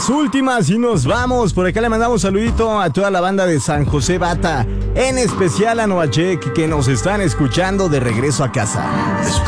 las últimas y nos vamos. Por acá le mandamos saludito a toda la banda de San José Bata, en especial a Noachek, que nos están escuchando de regreso a casa.